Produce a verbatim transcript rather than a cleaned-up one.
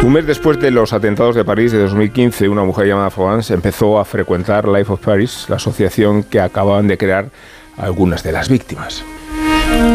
Un mes después de los atentados de París de dos mil quince, una mujer llamada Florence empezó a frecuentar Life of Paris, la asociación que acababan de crear algunas de las víctimas.